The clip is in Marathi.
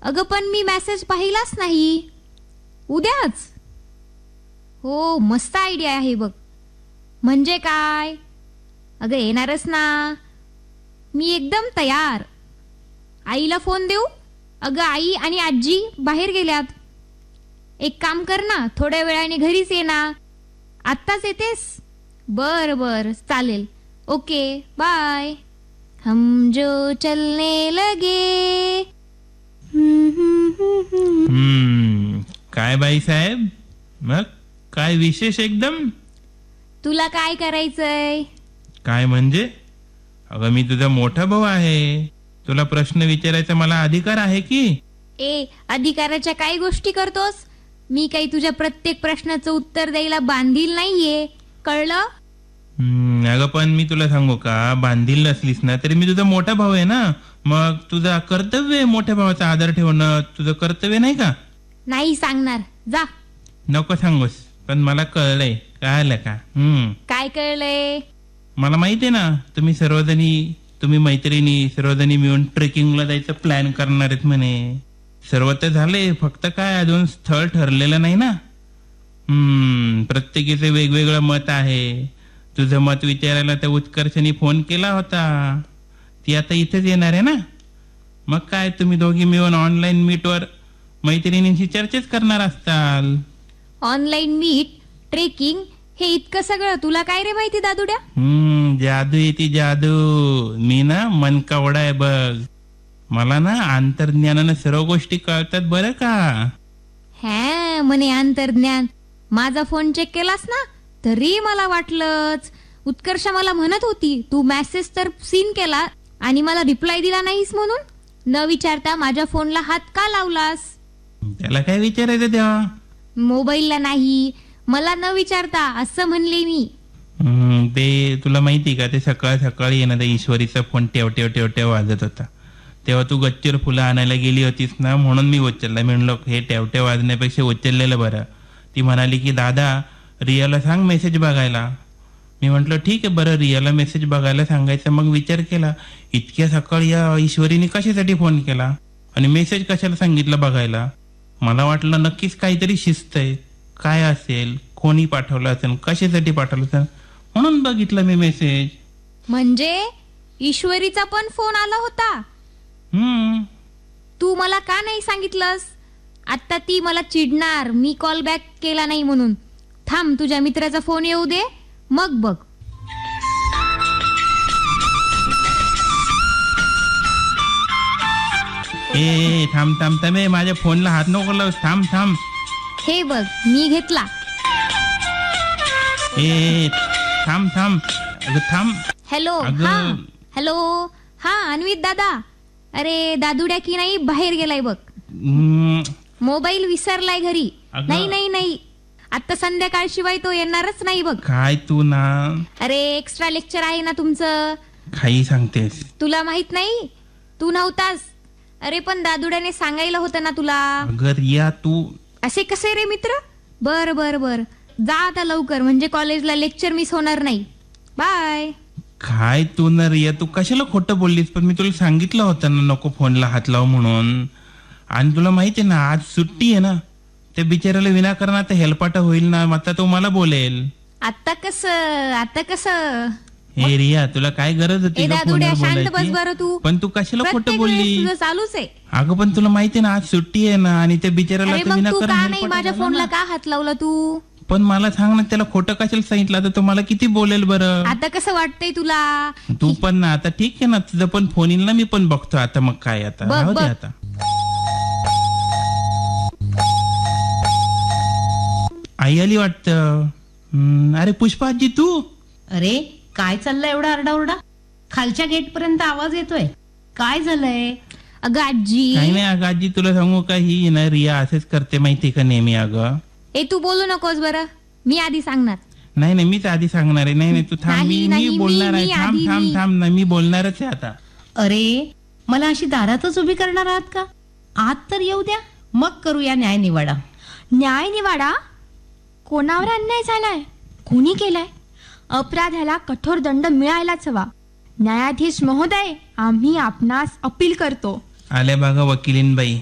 अगं पण मी मेसेज पाहिलाच नाही. उद्याच? हो, मस्त आयडिया आहे बघ. म्हणजे काय? अगं येणारच ना, मी एकदम तयार. आईला फोन देऊ? अगं आई आणि आजी बाहेर गेल्यात. एक काम कर ना, थोड्या वेळाने घरीच ये ना. आत्ताच येतेस? बर बर, चालेल. Okay, bye. हम जो चलने लगे. काय बाई साहेब, मग काय विशेष एकदम? तुला काय करायचंय? काय म्हणजे? अगं मी तुझा मोठा भाऊ आहे, तुला प्रश्न विचारायचा मला अधिकार आहे की. ए, अधिकाराच्या काय गोष्टी करतोस? मी काही तुझ्या प्रत्येक प्रश्नाचं उत्तर द्यायला बांधील नाहीये, कळलं? अगं पण मी तुला सांगू का, बांधील नसलीस ना तरी मी तुझा मोठा भाऊ आहे ना. मग तुझा कर्तव्य आहे मोठ्या भावाचा आदर ठेवणं, तुझं कर्तव्य नाही का? नाही सांगणार, जा. नको सांगूस, पण मला कळलंय. कळलं का? काय कळलंय? मला माहिती आहे ना, तुम्ही मैत्रिणी सर्वजणी मिळून ट्रेकिंगला जायचं प्लॅन करणार आहेत म्हणे. सर्व तर झाले, फक्त काय अजून स्थळ ठरलेलं नाही ना. प्रत्येकीचे वेगवेगळं मत आहे. तुझं मत विचारायला त्या उत्कर्षाने फोन केला होता, ती आता इथेच येणार आहे ना. मग काय तुम्ही दोघी मिळून ऑनलाईन मीटवर मैत्रिणींशी चर्चेच करणार असताल. ऑनलाईन मीट, ट्रेकिंग, हे इतकं सगळं तुला काय रे माहिती दादुड्या? जादू येते जादू. मी ना मनकावडा आहे बघ. मला ना अंतर्ज्ञानानं सर्व गोष्टी कळतात बरं का. हा, म्हणे अंतर्ज्ञान. माझा फोन चेक केलास ना, तरी मला वाटलंच. उत्कर्ष मला म्हणत होती तू मेसेज तर सीन केला आणि मला रिप्लाय दिला नाहीस म्हणून. न विचारता माझ्या फोनला हात का लावलास? त्याला काय विचारायचं तेव्हा? मोबाईलला नाही, मला न विचारता असं म्हणले मी. ते तुला माहिती का, ते सकाळ सकाळी येणार ईश्वरीचा फोन टेव टेव टेव टेव वाजत होता. तेव्हा तू गच्चीवर फुलं आणायला गेली होतीस ना, म्हणून मी उचलला. मी म्हणलो हे टेव टेव वाजण्यापेक्षा उचललेलं बरं. ती म्हणाली की दादा रियाला सांग मेसेज बघायला. मी म्हटलं ठीक आहे बरं, रियाला मेसेज बघायला सांगायचं. मग विचार केला, इतक्या सकाळी या ईश्वरीने कशासाठी फोन केला आणि मेसेज कशाला सांगितलं बघायला. मला वाटलं नक्कीच काहीतरी शिस्त आहे. काय असेल, कोणी पाठवलं असेल, कशासाठी पाठवलं असेल, म्हणून बघितलं मी मेसेज. म्हणजे ईश्वरीचा पण फोन आला होता? तू मला का नाही सांगितलंस? आता ती मला चिडणार मी कॉल बॅक केला नाही म्हणून. थांब, तुझ्या मित्राचा फोन येऊ दे, मग बघ. ए थांब थांब थांब, माझ्या फोनला हात नको लावूस. थांब थांब. हे बघ, मी घेतला. ए थांब थांब, अगं थांब. हॅलो. हा हॅलो. हा अन्वित दादा. अरे दादुड्या की नाही बाहेर गेलाय बघ. मोबाईल विसरलाय घरी. नाही नाही नाही, आता संध्याकाळ शिवाय तो येणारच नाही बघ. काय तू ना, अरे एक्स्ट्रा लेक्चर आहे ना तुमचं. काही सांगतेस? तुला माहित नाही, तू नव्हतास. अरे पण दादुड्याने सांगायला होतं ना तुला. अगर या तू असे कसे रे मित्र. बर बर बर, जा आता लवकर, म्हणजे कॉलेजला लेक्चर मिस होणार नाही. बाय. काय तू ना रिया, तू कशाला खोटं बोललीस? पण मी तुला सांगितलं होतं ना नको फोनला हात लाव म्हणून. आणि तुला माहिती आहे ना आज सुट्टी आहे ना, त्या बिचाऱ्याला विनाकारण आता हेलपाटा होईल ना. आता तो मला बोलेल. आता कसं हे रिया, तुला काय गरज होती शांत बस बरं तू. पण तू कशाला खोटं बोलली? तुझं चालूच आहे. अगं पण तुला माहिती आहे ना आज सुट्टी आहे ना, आणि त्या बिचाऱ्याला विनाकारण नाही माझ्या फोनला का हात लावला तू? पण मला सांग ना, त्याला खोटं कशाला सांगितलं तर तो मला किती बोलेल बरं? आता कसं वाटतंय तुला? तू पण ना आता ठीक आहे ना, तुझं पण फोन येईल ना, मी पण बघतो आता. मग काय आता राहू दे आता. आई आली वाटतं. अरे पुष्पा आजी तू. अरे काय चाललंय एवढा आरडाओरडा? खालच्या गेट पर्यंत आवाज येतोय. काय झालंय? अगं आजी. काही नाही अगं आजी, तुला सांगू का, ही ना रिया असेच करते माहिती का नेहमी. अगं तू बोलू नकोस बरं, मी आधी सांगणार. नाही नाही, मीच आधी सांगणार आहे. नाही नाही तू थांब, मी बोलणार आहे. थांब थांब थांब ना, मी बोलणारच आहे आता. अरे मला अशी दारातच उभी करणार आहात का? आत तर येऊ द्या, मग करूया न्याय निवाडा. न्याय निवाडा? कोणावर अन्याय झालाय? कोणी केलाय? अपराध्याला कठोर दंड मिळायलाच हवा. न्यायाधीश महोदय, आम्ही आपणास अपील करतो. आल्या बघा वकिलीन बाई.